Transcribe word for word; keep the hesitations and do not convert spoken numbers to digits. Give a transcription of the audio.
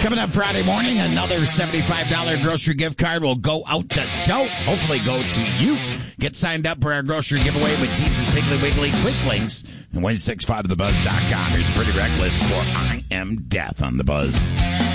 Coming up Friday morning, another seventy-five dollars grocery gift card will go out the dough. Hopefully go to you. Get signed up for our grocery giveaway with Teams' Piggly Wiggly. Quick links and one six five the buzz dot com. Here's Pretty Reckless for I Am Death on The Buzz.